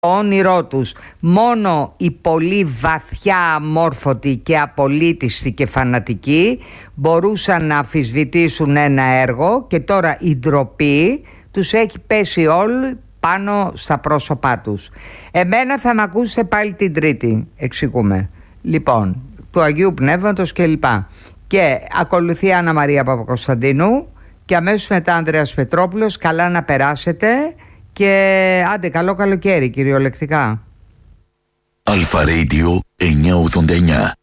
όνειρό τους. Μόνο οι πολύ βαθιά αμόρφωτοι και απολύτιστοι και φανατικοί μπορούσαν να αμφισβητήσουν ένα έργο, και τώρα η ντροπή τους έχει πέσει όλοι πάνω στα πρόσωπά τους. Εμένα θα με ακούσετε πάλι την Τρίτη, εξηγούμε. Λοιπόν, του Αγίου Πνεύματος κλπ. Και ακολουθεί Άννα Μαρία Παπακοσταντίνου και αμέσως μετά Ανδρέας Πετρόπουλος. Καλά να περάσετε και άντε καλό καλοκαίρι κυριολεκτικά. Αλφα Radio 989.